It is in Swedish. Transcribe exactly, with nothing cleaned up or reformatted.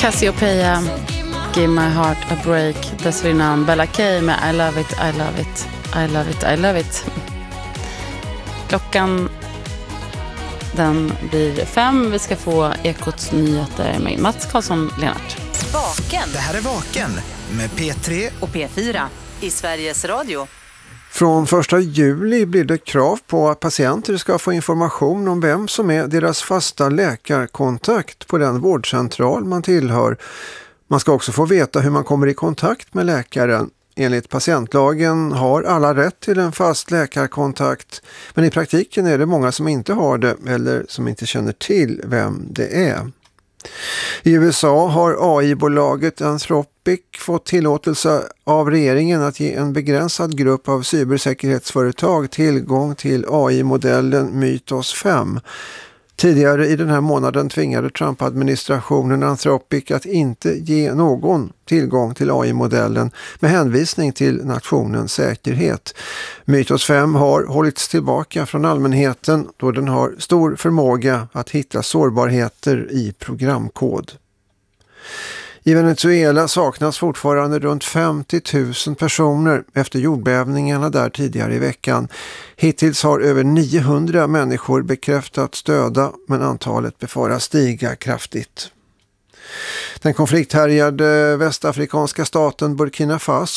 Cassiopeia, Give My Heart A Break. Dessförinnan Bella K med I Love It, I Love It, I Love It, I Love It. Klockan den blir fem. Vi ska få Ekots nyheter med Mats Karlsson Lennart. Vaken. Det här är Vaken med P tre och P fyra i Sveriges Radio. Från första juli blir det krav på att patienter ska få information om vem som är deras fasta läkarkontakt på den vårdcentral man tillhör. Man ska också få veta hur man kommer i kontakt med läkaren. Enligt patientlagen har alla rätt till en fast läkarkontakt, men i praktiken är det många som inte har det eller som inte känner till vem det är. I U S A har A I-bolaget Anthropic fått tillåtelse av regeringen att ge en begränsad grupp av cybersäkerhetsföretag tillgång till A I-modellen Mythos fem. Tidigare i den här månaden tvingade Trump-administrationen Anthropic att inte ge någon tillgång till A I-modellen med hänvisning till nationens säkerhet. Mythos fem har hållits tillbaka från allmänheten då den har stor förmåga att hitta sårbarheter i programkod. I Venezuela saknas fortfarande runt femtio tusen personer efter jordbävningarna där tidigare i veckan. Hittills har över niohundra människor bekräftat döda, men antalet befaras stiga kraftigt. Den konflikthärjade västafrikanska staten Burkina Faso